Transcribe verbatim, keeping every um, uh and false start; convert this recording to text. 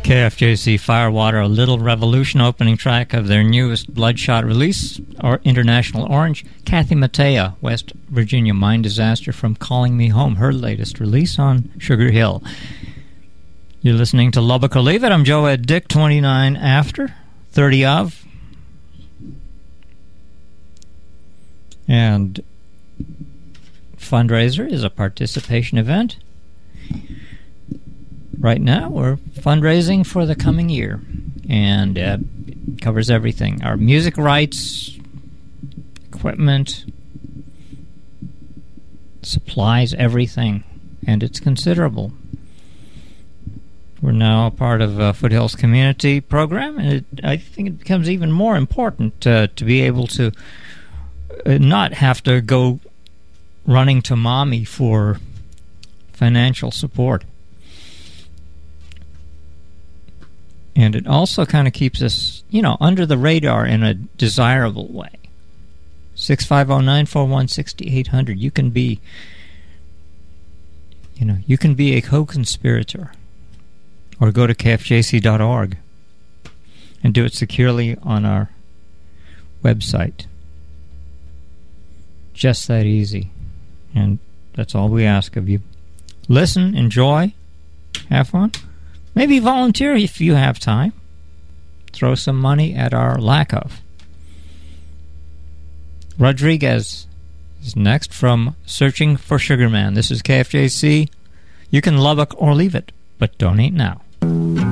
K F J C Firewater, A Little Revolution, opening track of their newest Bloodshot release, or International Orange. Kathy Mattea, West Virginia Mine Disaster, from Calling Me Home, her latest release on Sugar Hill. You're listening to Lubbock or Leave It. I'm Joe Ed Dick, twenty-nine after, thirty of. And fundraiser is a participation event. Right now, we're fundraising for the coming year, and uh, it covers everything. Our music rights, equipment, supplies, everything, and it's considerable. We're now a part of a Foothills Community Program, and it, I think it becomes even more important uh, to be able to uh, not have to go running to mommy for financial support. And it also kind of keeps us, you know, under the radar in a desirable way. six five zero, nine four one, six eight zero zero. You can be, you know, you can be a co-conspirator. Or go to K F J C dot org and do it securely on our website. Just that easy. And that's all we ask of you. Listen, enjoy, have fun. Maybe volunteer if you have time. Throw some money at our lack of. Rodriguez is next from Searching for Sugar Man. This is K F J C. You can Lubbock or leave it, but donate now.